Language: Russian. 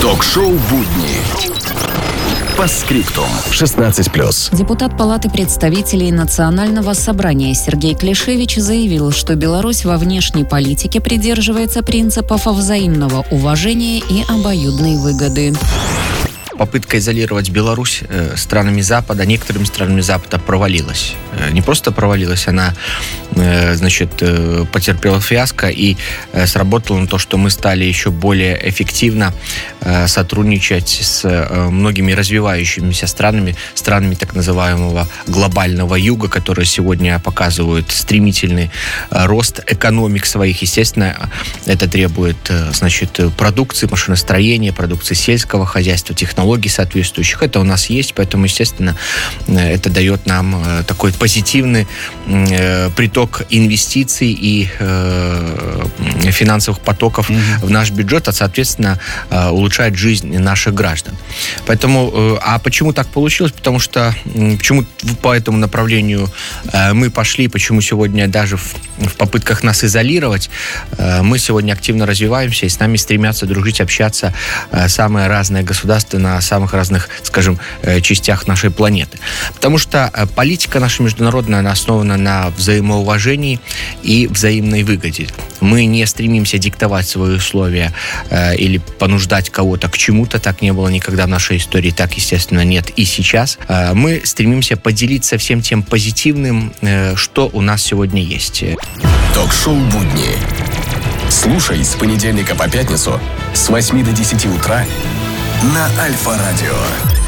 Ток-шоу «Будни». Постскриптум. 16+. Депутат Палаты представителей Национального собрания Сергей Клишевич заявил, что Беларусь во внешней политике придерживается принципов взаимного уважения и обоюдной выгоды. Попытка изолировать Беларусь странами Запада, некоторыми странами Запада провалилась. Не просто провалилась, она, потерпела фиаско и сработала на то, что мы стали еще более эффективно сотрудничать с многими развивающимися странами так называемого глобального юга, которые сегодня показывают стремительный рост экономик своих. Естественно, это требует, продукции, машиностроения, продукции сельского хозяйства, технологий соответствующих. Это у нас есть, поэтому, естественно, это дает нам такой позитивный приток инвестиций и финансовых потоков в наш бюджет, а, соответственно, улучшает жизнь наших граждан. Поэтому, а почему так получилось? Почему по этому направлению мы пошли, почему сегодня даже в попытках нас изолировать, мы сегодня активно развиваемся, и с нами стремятся дружить, общаться самые разные государства на самых разных, частях нашей планеты. Потому что политика наша международная, она основана на взаимоуважении и взаимной выгоде. Мы не стремимся диктовать свои условия или понуждать кого-то к чему-то. Так не было никогда в нашей истории, так, естественно, нет и сейчас. Мы стремимся поделиться всем тем позитивным, что у нас сегодня есть. Ток-шоу «Будни». Слушай с понедельника по пятницу с 8 до 10 утра на Альфа-радио.